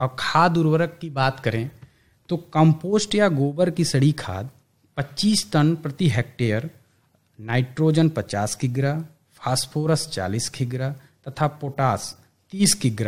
और खाद उर्वरक की बात करें तो कंपोस्ट या गोबर की सड़ी खाद 25 टन प्रति हेक्टेयर, नाइट्रोजन 50 किग्रा, फास्फोरस 40 किग्रा तथा पोटास 30 किग्रा